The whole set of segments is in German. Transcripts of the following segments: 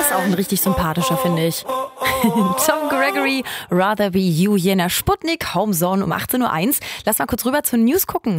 ist auch ein richtig sympathischer, finde ich. Tom Gregory, Rather Be You hier in der Sputnik Homezone um 18.01 Uhr. Lass mal kurz rüber zu den News gucken.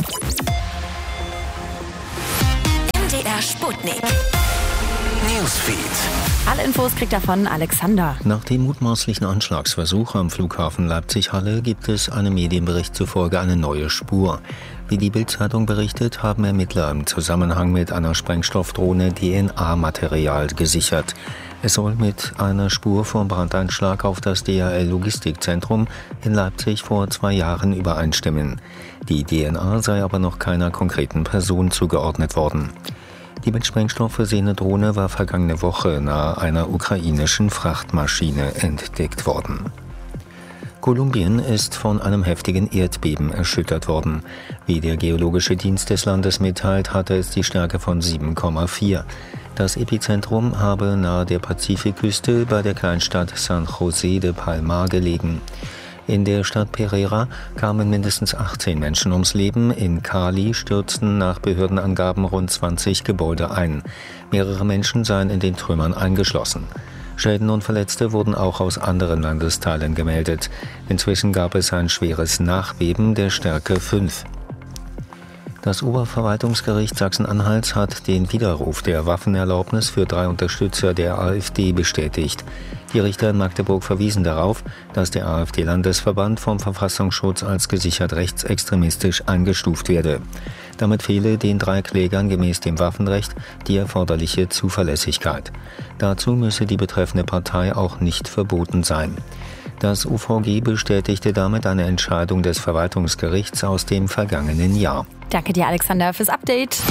MDR Sputnik Newsfeed. Alle Infos kriegt er von Alexander. Nach dem mutmaßlichen Anschlagsversuch am Flughafen Leipzig-Halle gibt es einem Medienbericht zufolge eine neue Spur. Wie die Bild-Zeitung berichtet, haben Ermittler im Zusammenhang mit einer Sprengstoffdrohne DNA-Material gesichert. Es soll mit einer Spur vom Brandeinschlag auf das DHL-Logistikzentrum in Leipzig vor 2 Jahren übereinstimmen. Die DNA sei aber noch keiner konkreten Person zugeordnet worden. Die mit Sprengstoff versehene Drohne war vergangene Woche nahe einer ukrainischen Frachtmaschine entdeckt worden. Kolumbien ist von einem heftigen Erdbeben erschüttert worden. Wie der Geologische Dienst des Landes mitteilt, hatte es die Stärke von 7,4. Das Epizentrum habe nahe der Pazifikküste bei der Kleinstadt San José de Palmar gelegen. In der Stadt Pereira kamen mindestens 18 Menschen ums Leben. In Cali stürzten nach Behördenangaben rund 20 Gebäude ein. Mehrere Menschen seien in den Trümmern eingeschlossen. Schäden und Verletzte wurden auch aus anderen Landesteilen gemeldet. Inzwischen gab es ein schweres Nachbeben der Stärke 5. Das Oberverwaltungsgericht Sachsen-Anhalts hat den Widerruf der Waffenerlaubnis für 3 Unterstützer der AfD bestätigt. Die Richter in Magdeburg verwiesen darauf, dass der AfD-Landesverband vom Verfassungsschutz als gesichert rechtsextremistisch eingestuft werde. Damit fehle den 3 Klägern gemäß dem Waffenrecht die erforderliche Zuverlässigkeit. Dazu müsse die betreffende Partei auch nicht verboten sein. Das UVG bestätigte damit eine Entscheidung des Verwaltungsgerichts aus dem vergangenen Jahr. Danke dir, Alexander, fürs Update.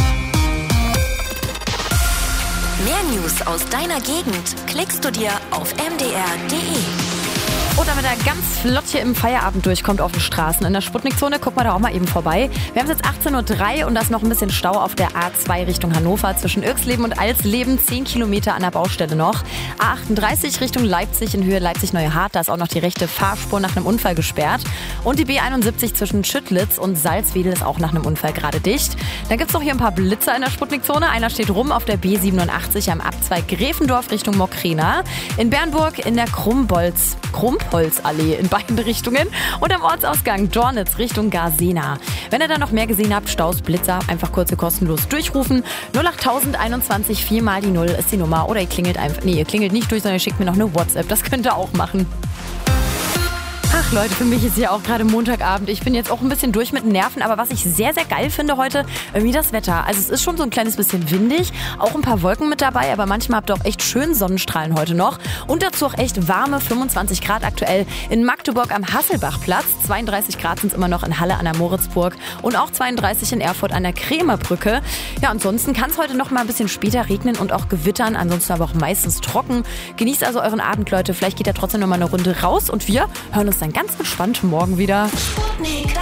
Mehr News aus deiner Gegend klickst du dir auf mdr.de. Und damit er ganz flott hier im Feierabend durchkommt auf den Straßen in der Sputnikzone, guck mal da auch mal eben vorbei. Wir haben es jetzt 18.03 Uhr und da ist noch ein bisschen Stau auf der A2 Richtung Hannover zwischen Irxleben und Alsleben. 10 Kilometer an der Baustelle noch. A38 Richtung Leipzig in Höhe Leipzig-Neuhardt. Da ist auch noch die rechte Fahrspur nach einem Unfall gesperrt. Und die B71 zwischen Schüttlitz und Salzwedel ist auch nach einem Unfall gerade dicht. Dann gibt es noch hier ein paar Blitzer in der Sputnikzone. Einer steht rum auf der B87 am Abzweig Gräfendorf Richtung Mokrena. In Bernburg in der Krumpholzallee in beiden Richtungen und am Ortsausgang Dornitz Richtung Garsena. Wenn ihr da noch mehr gesehen habt, Staus, Blitzer, einfach kurz und kostenlos durchrufen. 08021 4 mal die 0 ist die Nummer oder ihr klingelt einfach, ihr klingelt nicht durch, sondern ihr schickt mir noch eine WhatsApp, das könnt ihr auch machen. Ach Leute, für mich ist ja auch gerade Montagabend. Ich bin jetzt auch ein bisschen durch mit den Nerven, aber was ich sehr, sehr geil finde heute, irgendwie das Wetter. Also es ist schon so ein kleines bisschen windig, auch ein paar Wolken mit dabei, aber manchmal habt ihr auch echt schön Sonnenstrahlen heute noch. Und dazu auch echt warme 25 Grad aktuell in Magdeburg am Hasselbachplatz. 32 Grad sind es immer noch in Halle an der Moritzburg und auch 32 in Erfurt an der Krämerbrücke. Ja, ansonsten kann es heute noch mal ein bisschen später regnen und auch gewittern, ansonsten aber auch meistens trocken. Genießt also euren Abend, Leute. Vielleicht geht ihr trotzdem noch mal eine Runde raus und wir hören uns dann ganz entspannt morgen wieder. Sputnik.